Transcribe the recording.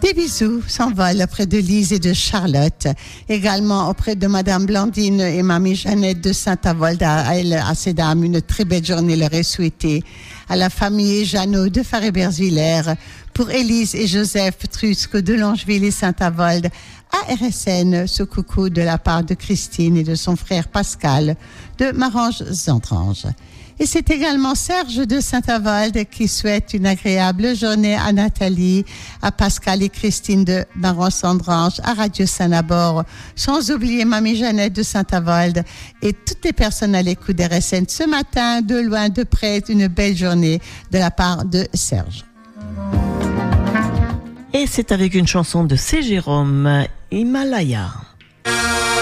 Des bisous s'envolent auprès de Lise et de Charlotte, également auprès de Madame Blandine et Mamie Jeannette de Saint-Avold. À ces dames, une très belle journée leur est souhaitée. À la famille Jeannot de Faré-Bersviller, pour Élise et Joseph Trusque de Longeville et Saint-Avold. À RSN, ce coucou de la part de Christine et de son frère Pascal de Marange-Zandrange. Et c'est également Serge de Saint-Avold qui souhaite une agréable journée à Nathalie, à Pascal et Christine de Marange-Zandrange, à Radio Saint-Nabor, sans oublier Mamie Jeannette de Saint-Avold et toutes les personnes à l'écoute d'RSN ce matin, de loin, de près, une belle journée de la part de Serge. Et c'est avec une chanson de C. Jérôme, Himalaya.